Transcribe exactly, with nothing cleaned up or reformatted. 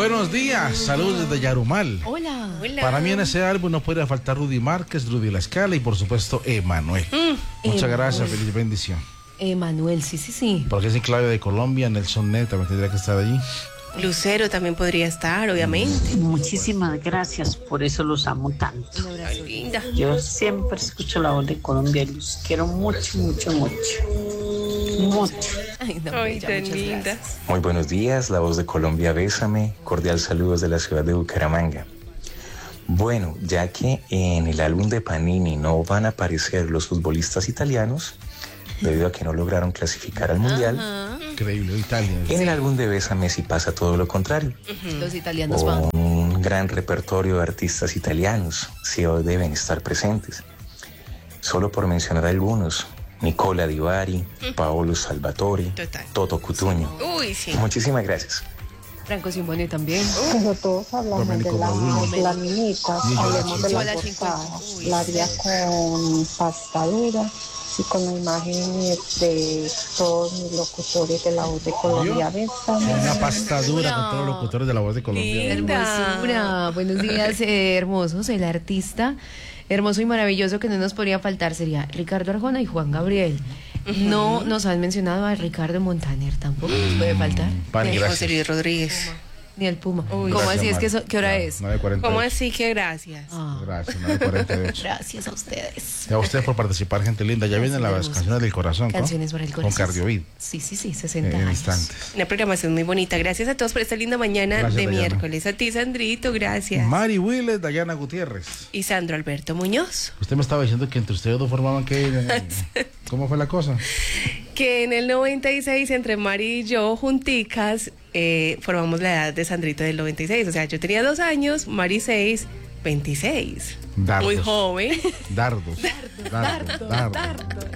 Buenos días, saludos desde Yarumal. Hola. Hola. Para mí en ese álbum no puede faltar Rudy Márquez, Rudy La Scala y por supuesto Emanuel. Mm. Muchas Emanuel. gracias, feliz bendición. Emanuel, sí, sí, sí. Porque es en clave de Colombia, Nelson Net también tendría que estar allí. Lucero también podría estar, obviamente. Muchísimas gracias, por eso los amo tanto. Ay, linda. Yo siempre escucho la voz de Colombia y los quiero mucho, mucho, mucho. Mucho. Ay, no, Ay, bella, tan muchas lindas. gracias. Muy buenos días, la voz de Colombia, bésame. Cordial saludos de la ciudad de Bucaramanga. Bueno, ya que en el álbum de Panini no van a aparecer los futbolistas italianos, debido a que no lograron clasificar al Mundial, Ajá. Increíble, Italia. en el álbum de Bésame sí pasa todo lo contrario. Los italianos van. Un gran repertorio de artistas italianos sí deben estar presentes. Solo por mencionar algunos: Nicola Di Bari, Paolo Salvatore, Total. Toto Cutugno. Uy, sí. Muchísimas gracias. Franco Simone también. Cuando todos hablamos Domenico de las Modugno. laminitas, Niño hablemos de Yo la la portada. cincuenta. La haría con pasta dura y con la imagen de todos mis locutores de la voz de Colombia. Bésame. Una pasta dura con todos los locutores de la voz de Colombia. Linda. Hermosura. Buenos días, eh, hermosos. El artista hermoso y maravilloso que no nos podría faltar sería Ricardo Arjona y Juan Gabriel. No nos han mencionado a Ricardo Montaner, tampoco nos puede faltar. Pani, Ni- gracias. José Luis Rodríguez. Ni el Puma. Uy. ¿Cómo Gracias, así? Es que Mari. eso- ¿qué hora Ya, es? nueve cuarenta y ¿Cómo ocho. así que gracias? Ah, Gracias, nueve cuarenta y ocho. gracias a ustedes. Y a ustedes por participar, gente linda. Ya vienen las hermosas. canciones del corazón, ¿no? Canciones para el corazón. Con Cardiovid. Sí, sí, sí, sesenta En años. instantes. Una programación muy bonita. Gracias a todos por esta linda mañana Gracias, de Dayana. miércoles. A ti, Sandrito, gracias. Mari Willes, Dayana Gutiérrez. Y Sandro Alberto Muñoz. Usted me estaba diciendo que entre ustedes dos formaban que... ¿Cómo fue la cosa? Que en el noventa y seis, entre Mari y yo, junticas, eh, formamos la edad de Sandrito del noventa y seis. O sea, yo tenía dos años, Mari seis, veintiséis. Dardos. Muy joven. Dardos. Dardos. Dardos.